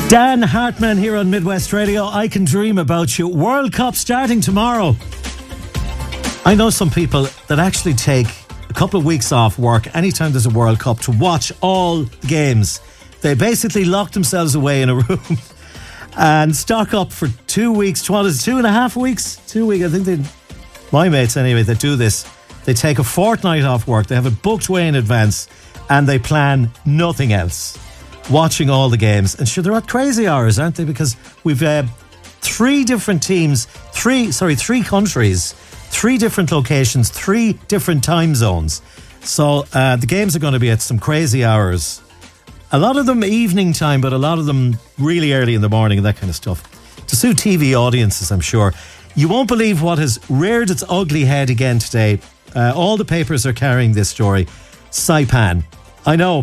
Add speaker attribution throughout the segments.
Speaker 1: Dan Hartman here on Midwest Radio. I Can Dream About You. World Cup starting tomorrow. I know some people that actually take a couple of weeks off work anytime there's a World Cup to watch all the games. They basically lock themselves away in a room and stock up for 2 weeks. What is it, 2.5 weeks? 2 weeks. I think my mates anyway, that do this, they take a fortnight off work. They have it booked way in advance and they plan nothing else. Watching all the games. And sure, they're at crazy hours, aren't they? Because we've three different teams, three countries, 3 different locations, 3 different time zones. So the games are going to be at some crazy hours. A lot of them evening time, but a lot of them really early in the morning and that kind of stuff. To suit TV audiences, I'm sure. You won't believe what has reared its ugly head again today. All the papers are carrying this story. Saipan. I know.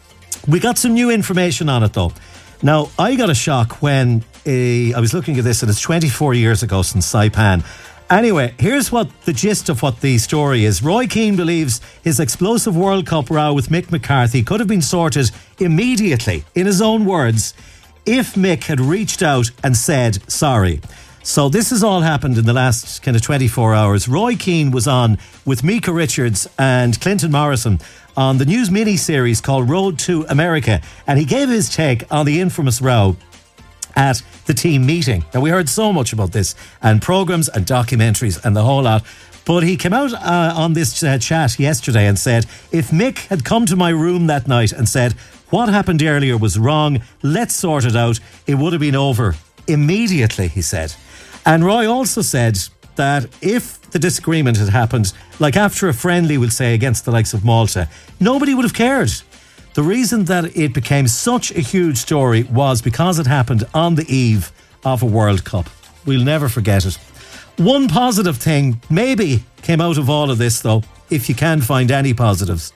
Speaker 1: We got some new information on it though. Now, I got a shock when I was looking at this and it's 24 years ago since Saipan. Anyway, here's what the gist of what the story is. Roy Keane believes his explosive World Cup row with Mick McCarthy could have been sorted immediately, in his own words, if Mick had reached out and said sorry. So this has all happened in the last kind of 24 hours. Roy Keane was on with Micah Richards and Clinton Morrison on the news mini-series called Road to America, and he gave his take on the infamous row at the team meeting. Now, we heard so much about this, and programmes and documentaries and the whole lot, but he came out on this chat yesterday and said, if Mick had come to my room that night and said, what happened earlier was wrong, let's sort it out, it would have been over immediately, he said. And Roy also said that if the disagreement had happened, like after a friendly, we'll say, against the likes of Malta, nobody would have cared. The reason that it became such a huge story was because it happened on the eve of a World Cup. We'll never forget it. One positive thing maybe came out of all of this, though, if you can find any positives.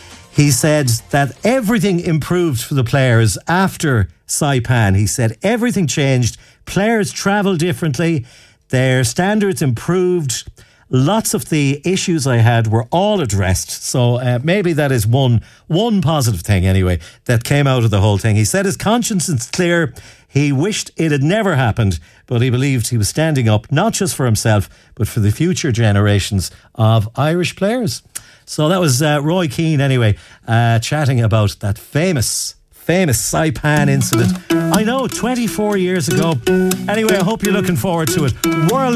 Speaker 1: He said that everything improved for the players after Saipan. He said everything changed. Players travel differently. Their standards improved. Lots of the issues I had were all addressed. So maybe that is one positive thing anyway that came out of the whole thing. He said his conscience is clear. He wished it had never happened, but he believed he was standing up not just for himself, but for the future generations of Irish players. So that was Roy Keane anyway, chatting about that famous Saipan incident. I know, 24 years ago. Anyway, I hope you're looking forward to it. World